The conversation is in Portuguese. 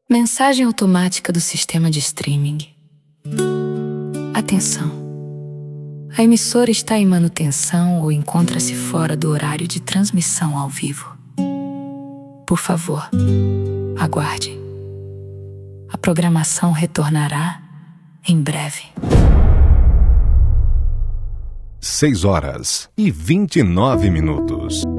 Mensagem automática do sistema de streaming. Atenção! A emissora está em manutenção ou encontra-se fora do horário de transmissão ao vivo. Por favor, aguarde. A programação retornará em breve. 6 horas e 29 minutos.